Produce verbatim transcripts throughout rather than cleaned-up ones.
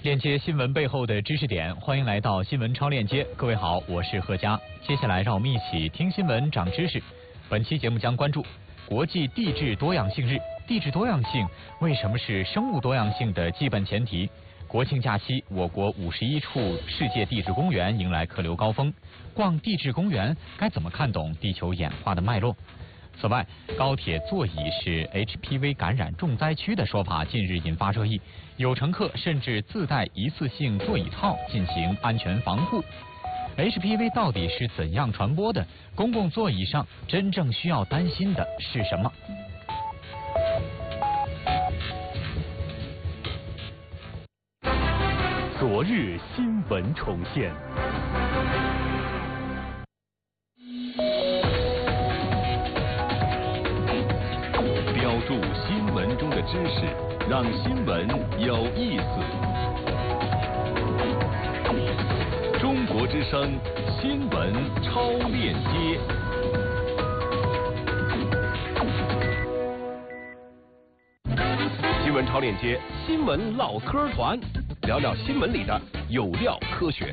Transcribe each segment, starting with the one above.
链接新闻背后的知识点，欢迎来到新闻超链接。各位好，我是贺佳。接下来让我们一起听新闻长知识。本期节目将关注国际地质多样性日。地质多样性为什么是生物多样性的基本前提？国庆假期，我国五十一处世界地质公园迎来客流高峰。逛地质公园该怎么看懂地球演化的脉络？此外，高铁座椅是 H P V 感染重灾区的说法近日引发热议，有乘客甚至自带一次性座椅套进行安全防护。H P V 到底是怎样传播的？公共座椅上真正需要担心的是什么？ 昨日新闻重现。标注新闻中的知识，让新闻有意思。中国之声新闻超链接。新闻超链接，新闻唠嗑团，聊聊新闻里的有料科学。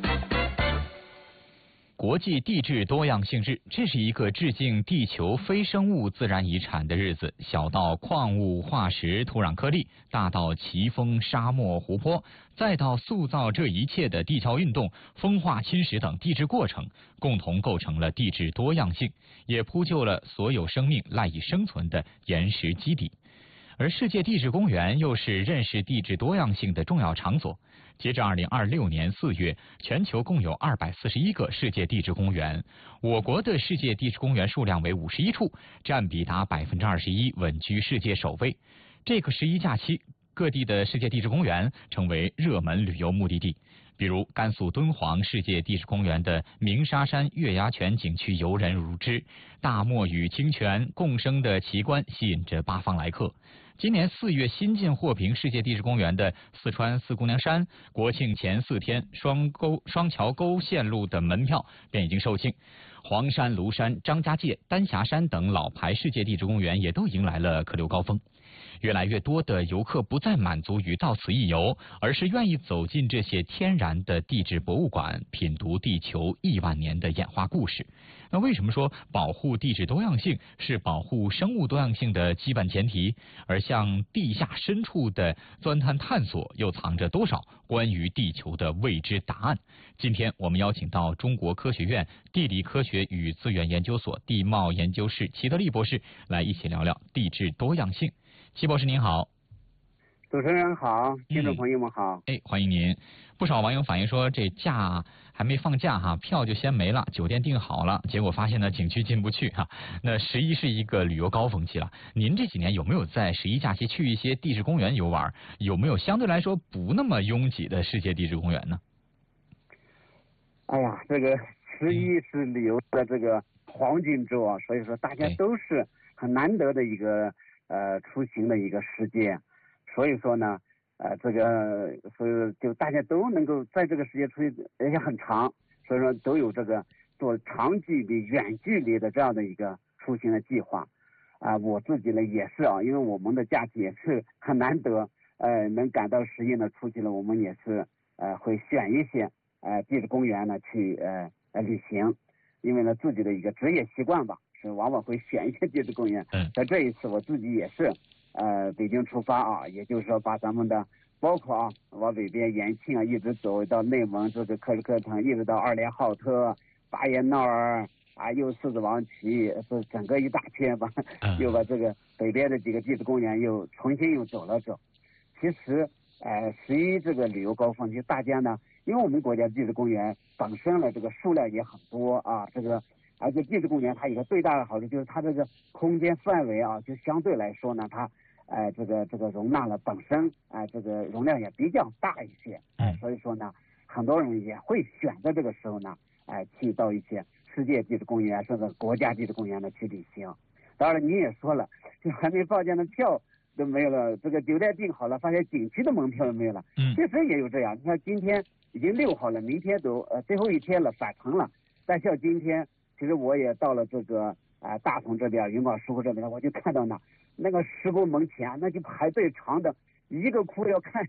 国际地质多样性日，这是一个致敬地球非生物自然遗产的日子。小到矿物、化石、土壤颗粒，大到奇峰、沙漠、湖泊，再到塑造这一切的地壳运动、风化侵蚀等地质过程，共同构成了地质多样性，也铺就了所有生命赖以生存的岩石基底。而世界地质公园又是认识地质多样性的重要场所。截至二零二六年四月，全球共有二百四十一个世界地质公园，我国的世界地质公园数量为五十一处，占比达百分之二十一，稳居世界首位。这个十一假期，各地的世界地质公园成为热门旅游目的地。比如甘肃敦煌世界地质公园的鸣沙山月牙泉景区游人如织，大漠与清泉共生的奇观吸引着八方来客。今年四月新晋获评世界地质公园的四川四姑娘山，国庆前四天双沟双桥沟线路的门票便已经售罄。黄山、庐山、张家界、丹霞山等老牌世界地质公园也都迎来了客流高峰。越来越多的游客不再满足于到此一游，而是愿意走进这些天然的地质博物馆，品读地球亿万年的演化故事。那为什么说保护地质多样性是保护生物多样性的基本前提？而向地下深处的钻探探索，又藏着多少关于地球的未知答案？今天我们邀请到中国科学院地理科学与资源研究所地貌研究室齐德利博士来一起聊聊地质多样性。齐博士您好。 主持人好，听众朋友们好。 嗯、哎，欢迎您。不少网友反映说，这假还没放假哈，票就先没了，酒店订好了，结果发现呢景区进不去哈。那十一是一个旅游高峰期了，您这几年有没有在十一假期去一些地质公园游玩？有没有相对来说不那么拥挤的世界地质公园呢？ 哎呀，这个十一是旅游的这个黄金周啊，所以说大家都是很难得的一个呃出行的一个时间，所以说呢。呃，这个所以就大家都能够在这个时间出去，而且很长，所以说都有这个做长距离、远距离的这样的一个出行的计划。啊、呃，我自己呢也是啊，因为我们的假期也是很难得，呃，能赶到十一呢出去了，我们也是呃会选一些呃地质公园呢去呃呃旅行，因为呢自己的一个职业习惯吧，是往往会选一些地质公园。 嗯， 在这一次我自己也是。呃，北京出发啊，也就是说把咱们的包括啊往北边延庆啊，一直走到内蒙这个克什克腾，一直到二连浩特、巴彦淖尔啊，又狮子王旗，是整个一大圈吧，又把这个北边的几个地质公园又重新又走了走。其实，呃，十一这个旅游高峰期，大家呢，因为我们国家地质公园本身呢这个数量也很多啊，这个。而且地质公园它有个最大的好处就是它这个空间范围啊，就相对来说呢，它呃这个这个容纳了本身啊、呃、这个容量也比较大一些，哎、呃，所以说呢，很多人也会选择这个时候呢，哎、呃，去到一些世界地质公园甚至国家地质公园呢去旅行。当然你也说了，就还没放假的票都没有了，这个酒店订好了，发现景区的门票都没有了， 嗯， 确实也有这样。你看今天已经六号了，明天都呃最后一天了，返程了，但像今天。其实我也到了这个啊、呃、大同这边云冈石窟这边，我就看到那那个石窟门前那就排队长的，一个窟要看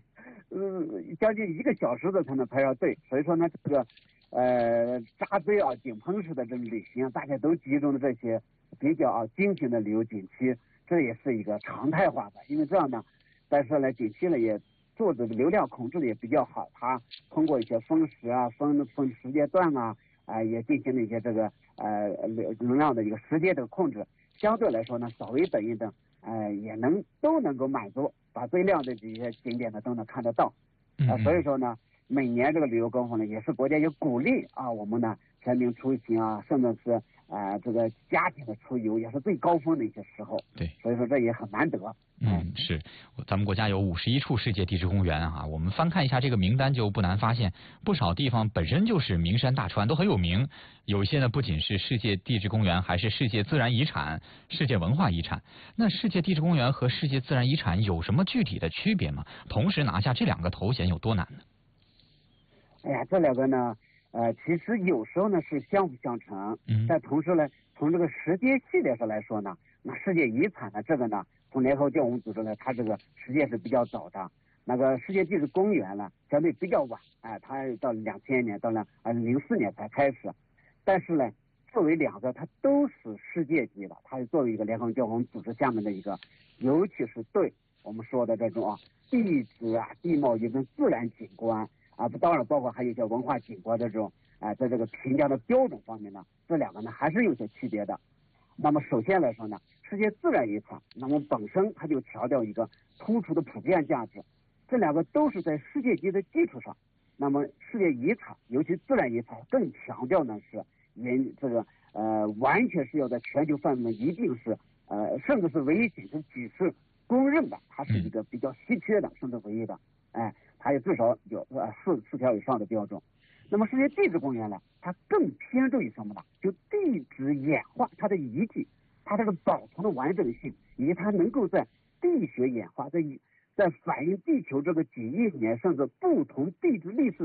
嗯将近一个小时的才能排上队。所以说呢，这个呃扎堆啊顶棚式的这种旅行，大家都集中的这些比较啊精品的旅游景区，这也是一个常态化的。因为这样呢，但是呢景区呢也做这个流量控制的也比较好，它通过一些封时啊、封封时间段啊，啊、呃、也进行了一些这个呃流量的一个时间的控制，相对来说呢，稍微等一等，呃也能都能够满足，把最亮的这些景点呢都能看得到，啊、呃、所以说呢，每年这个旅游高峰呢，也是国家也鼓励啊我们呢全民出行啊，甚至是啊、呃、这个家庭的出游也是最高峰的一些时候。 对， 所以说这也很难得。 嗯，是，咱们国家有五十一处世界地质公园啊，我们翻看一下这个名单，就不难发现，不少地方本身就是名山大川，都很有名。有一些呢，不仅是世界地质公园，还是世界自然遗产、世界文化遗产。那世界地质公园和世界自然遗产有什么具体的区别吗？同时拿下这两个头衔有多难呢？ 哎呀，这两个呢，呃，其实有时候呢是相辅相成， 嗯， 但同时呢，从这个时间系列上来说呢，那世界遗产呢，这个呢，从联合国教科文组织呢，它这个时间是比较早的。那个世界地质公园呢，相对比较晚，哎、呃，它到两千年到了呃零四年才开始。但是呢，作为两个，它都是世界级的，它是作为一个联合国教科文组织下面的一个，尤其是对我们说的这种啊地质啊、地貌仪跟自然景观。啊，当然包括还有一些文化景观的这种，啊、呃，在这个评价的标准方面呢，这两个呢还是有些区别的。那么首先来说呢，世界自然遗产，那么本身它就强调一个突出的普遍价值，这两个都是在世界级的基础上。那么世界遗产，尤其自然遗产，更强调呢是人这个呃，完全是要在全球范围内一定是呃，甚至是唯一仅是举世公认的，它是一个比较稀缺的，甚至唯一的，哎。还有至少有呃四四条以上的标准。那么世界地质公园呢，它更偏重于什么呢？就地质演化，它的遗迹，它这个保存的完整性，以及它能够在地学演化，在在反映地球这个几亿年甚至不同地质历史